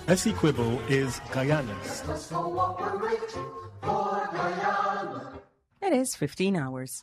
Essequibo is Guyana's. Let's cooperate for Guyana. It is 15 hours.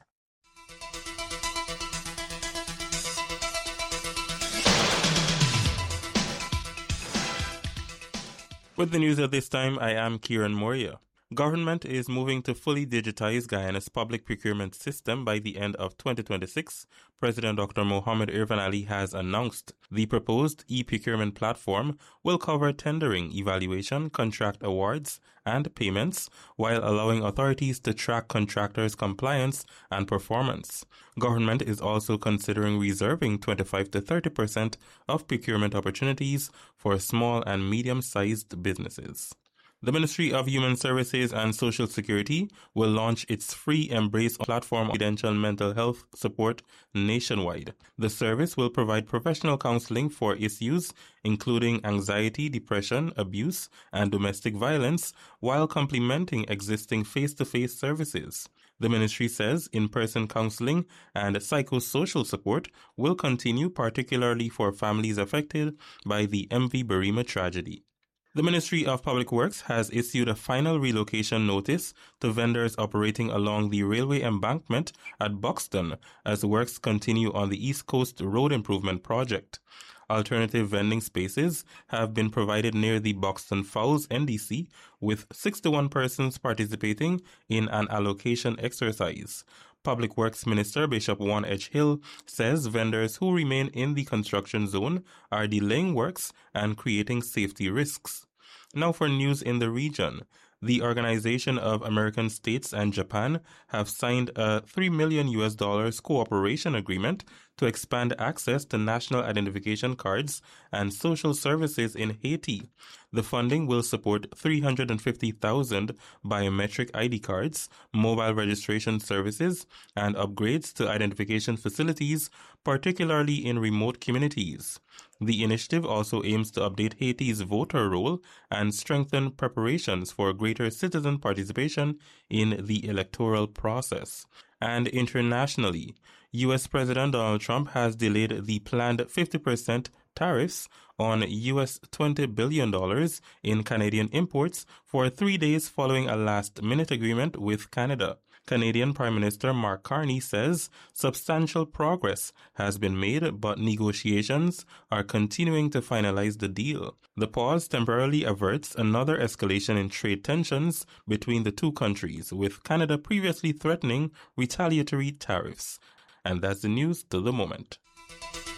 With the news at this time, I am Kieran Moria. Government is moving to fully digitize Guyana's public procurement system by the end of 2026, President Dr. Mohamed Irfaan Ali has announced. The proposed e-procurement platform will cover tendering, evaluation, contract awards, and payments, while allowing authorities to track contractors' compliance and performance. Government is also considering reserving 25 to 30% of procurement opportunities for small and medium-sized businesses. The Ministry of Human Services and Social Security will launch its free Embrace platform confidential mental health support nationwide. The service will provide professional counseling for issues including anxiety, depression, abuse, and domestic violence, while complementing existing face-to-face services. The ministry says in-person counseling and psychosocial support will continue, particularly for families affected by the MV Burima tragedy. The Ministry of Public Works has issued a final relocation notice to vendors operating along the railway embankment at Buxton as works continue on the East Coast Road Improvement Project. Alternative vending spaces have been provided near the Buxton Fowles NDC, with 61 persons participating in an allocation exercise. Public Works Minister Bishop Juan Edgehill says vendors who remain in the construction zone are delaying works and creating safety risks. Now for news in the region. The Organization of American States and Japan have signed a $3 million cooperation agreement to expand access to national identification cards and social services in Haiti. The funding will support 350,000 biometric ID cards, mobile registration services, and upgrades to identification facilities, particularly in remote communities. The initiative also aims to update Haiti's voter roll and strengthen preparations for greater citizen participation in the electoral process. And internationally, U.S. President Donald Trump has delayed the planned 50% tariffs on U.S. $20 billion in Canadian imports for 3 days following a last-minute agreement with Canada. Canadian Prime Minister Mark Carney says substantial progress has been made, but negotiations are continuing to finalize the deal. The pause temporarily averts another escalation in trade tensions between the two countries, with Canada previously threatening retaliatory tariffs. And that's the news till the moment.